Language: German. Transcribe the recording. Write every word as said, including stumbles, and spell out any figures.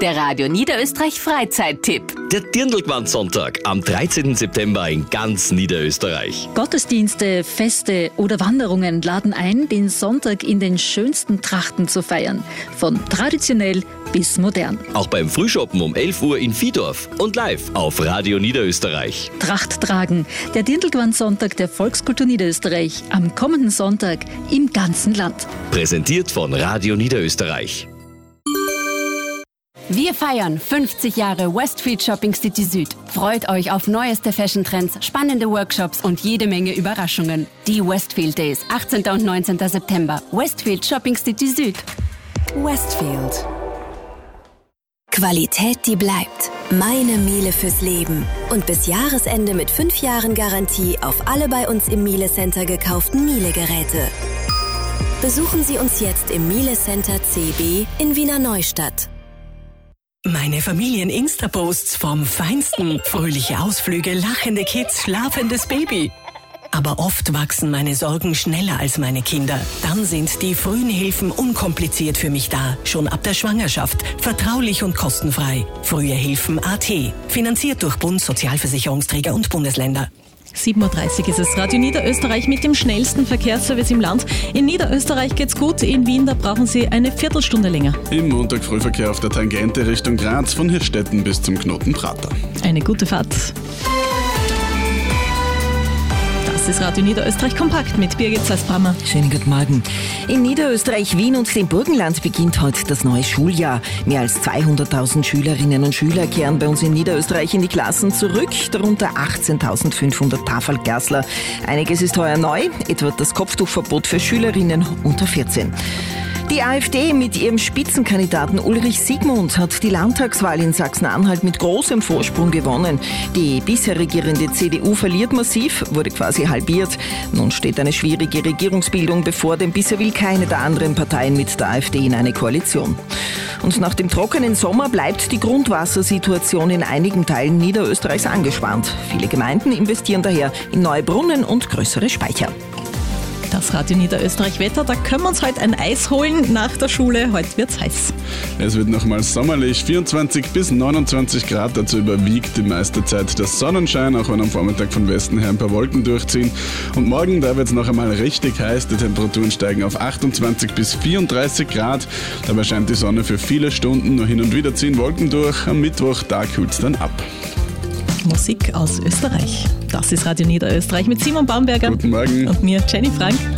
Der Radio Niederösterreich Freizeittipp. Der Dirndlgewand-Sonntag am dreizehnten September in ganz Niederösterreich. Gottesdienste, Feste oder Wanderungen laden ein, den Sonntag in den schönsten Trachten zu feiern. Von traditionell bis modern. Auch beim Frühschoppen um elf Uhr in Vihdorf und live auf Radio Niederösterreich. Tracht tragen. Der Dirndlgewand-Sonntag der Volkskultur Niederösterreich am kommenden Sonntag im ganzen Land. Präsentiert von Radio Niederösterreich. Wir feiern fünfzig Jahre Westfield Shopping City Süd. Freut euch auf neueste Fashion-Trends, spannende Workshops und jede Menge Überraschungen. Die Westfield Days, achtzehnten und neunzehnten September. Westfield Shopping City Süd. Westfield. Qualität, die bleibt. Meine Miele fürs Leben. Und bis Jahresende mit fünf Jahren Garantie auf alle bei uns im Miele Center gekauften Miele-Geräte. Besuchen Sie uns jetzt im Miele Center C B in Wiener Neustadt. Meine Familien-Insta-Posts vom Feinsten. Fröhliche Ausflüge, lachende Kids, schlafendes Baby. Aber oft wachsen meine Sorgen schneller als meine Kinder. Dann sind die frühen Hilfen unkompliziert für mich da. Schon ab der Schwangerschaft. Vertraulich und kostenfrei. Frühehilfen Punkt a t. Finanziert durch Bund, Sozialversicherungsträger und Bundesländer. sieben Uhr dreißig ist es. Radio Niederösterreich mit dem schnellsten Verkehrsservice im Land. In Niederösterreich geht's gut, in Wien, da brauchen Sie eine Viertelstunde länger. Im Montag-Frühverkehr auf der Tangente Richtung Graz von Hirstetten bis zum Knoten Prater. Eine gute Fahrt. Das ist Radio Niederösterreich kompakt mit Birgit Zeisbrammer. Schönen guten Morgen. In Niederösterreich, Wien und dem Burgenland beginnt heute das neue Schuljahr. Mehr als zweihunderttausend Schülerinnen und Schüler kehren bei uns in Niederösterreich in die Klassen zurück, darunter achtzehntausendfünfhundert Tafelklässler. Einiges ist heuer neu, etwa das Kopftuchverbot für Schülerinnen unter vierzehn. Die AfD mit ihrem Spitzenkandidaten Ulrich Siegmund hat die Landtagswahl in Sachsen-Anhalt mit großem Vorsprung gewonnen. Die bisher regierende C D U verliert massiv, wurde quasi halbiert. Nun steht eine schwierige Regierungsbildung bevor, denn bisher will keine der anderen Parteien mit der AfD in eine Koalition. Und nach dem trockenen Sommer bleibt die Grundwassersituation in einigen Teilen Niederösterreichs angespannt. Viele Gemeinden investieren daher in neue Brunnen und größere Speicher. Das Radio Niederösterreich Wetter, da können wir uns heute ein Eis holen nach der Schule. Heute wird's heiß. Es wird nochmals sommerlich, vierundzwanzig bis neunundzwanzig Grad. Dazu überwiegt die meiste Zeit der Sonnenschein, auch wenn am Vormittag von Westen her ein paar Wolken durchziehen. Und morgen, da wird es noch einmal richtig heiß. Die Temperaturen steigen auf achtundzwanzig bis vierunddreißig Grad. Dabei scheint die Sonne für viele Stunden, nur hin und wieder ziehen Wolken durch. Am Mittwoch, da kühlt es dann ab. Musik aus Österreich. Das ist Radio Niederösterreich mit Simon Baumberger. Guten Morgen. Und mir, Jenny Frank.